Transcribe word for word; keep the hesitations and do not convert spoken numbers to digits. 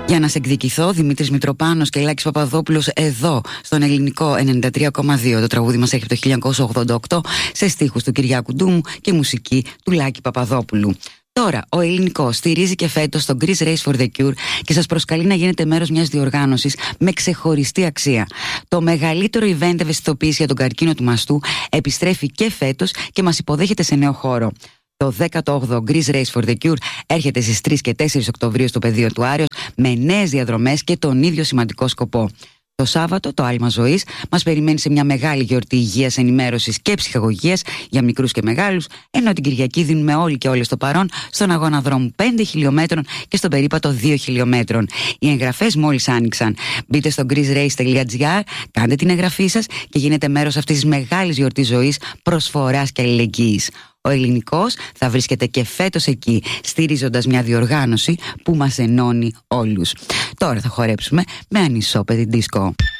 Για να σε εκδικηθώ, Δημήτρης Μητροπάνος και Λάκης Παπαδόπουλος εδώ στον Ελληνικό ενενήντα τρία κόμμα δύο. Το τραγούδι μας έχει από το χίλια εννιακόσια ογδόντα οκτώ σε στίχους του Κυριάκου Ντούμου και μουσική του Λάκη Παπαδόπουλου. Τώρα, ο Ελληνικός στηρίζει και φέτος το Greece Race for the Cure και σας προσκαλεί να γίνετε μέρος μιας διοργάνωσης με ξεχωριστή αξία. Το μεγαλύτερο event ευαισθητοποίησης για τον καρκίνο του μαστού επιστρέφει και φέτος και μας υποδέχεται σε νέο χώρο. Το δέκατο όγδοο Greece Race for the Cure έρχεται στις τρεις και τέσσερις Οκτωβρίου στο πεδίο του Άρεως με νέες διαδρομές και τον ίδιο σημαντικό σκοπό. Το Σάββατο, το άλμα ζωής μας περιμένει σε μια μεγάλη γιορτή υγείας, ενημέρωσης και ψυχαγωγίας για μικρούς και μεγάλους, ενώ την Κυριακή δίνουμε όλοι και όλες το παρόν στον αγώνα δρόμου πέντε χιλιομέτρων και στον περίπατο δύο χιλιομέτρων. Οι εγγραφές μόλις άνοιξαν. Μπείτε στο greece race τελεία gr, κάντε την εγγραφή σας και γίνετε μέρος αυτής της μεγάλης γιορτής ζωής, προσφοράς και αλληλεγγύης. Ο Ελληνικός θα βρίσκεται και φέτος εκεί, στηρίζοντας μια διοργάνωση που μας ενώνει όλους. Τώρα θα χορέψουμε με ανισόπεδη δίσκο.